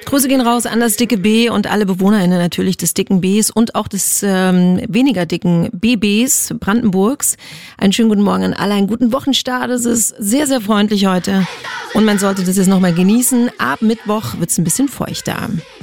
Grüße gehen raus an das dicke B und alle BewohnerInnen natürlich des dicken Bs und auch des weniger dicken BBs Brandenburgs. Einen schönen guten Morgen an alle, einen guten Wochenstart. Es ist sehr, sehr freundlich heute und man sollte das jetzt nochmal genießen. Ab Mittwoch wird es ein bisschen feuchter.